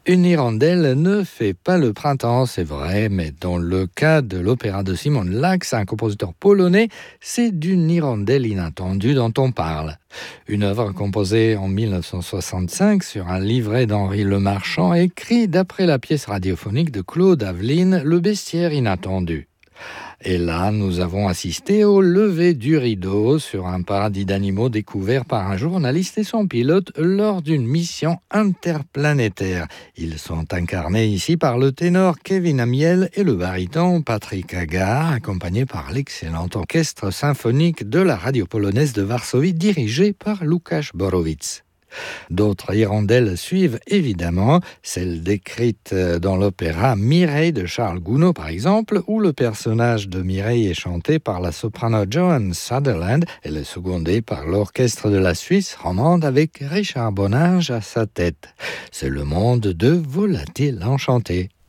Une hirondelle ne fait pas le printemps, c'est vrai, mais dans le cas de l'opéra de Simon Lax, un compositeur polonais, c'est d'une hirondelle inattendue dont on parle. Une œuvre composée en 1965 sur un livret d'Henri Lemarchand, écrit d'après la pièce radiophonique de Claude Aveline, Le bestiaire inattendu. Et là, nous avons assisté au lever du rideau sur un paradis d'animaux découvert par un journaliste et son pilote lors d'une mission interplanétaire. Ils sont incarnés ici par le ténor Kevin Amiel et le baryton Patrick Hagar, accompagnés par l'excellent orchestre symphonique de la radio polonaise de Varsovie dirigé par Łukasz Borowicz. D'autres hirondelles suivent évidemment, celles décrites dans l'opéra Mireille de Charles Gounod par exemple, où le personnage de Mireille est chanté par la soprano Joan Sutherland et est secondé par l'orchestre de la Suisse romande avec Richard Bonnage à sa tête. C'est le monde de Volatiles enchantés.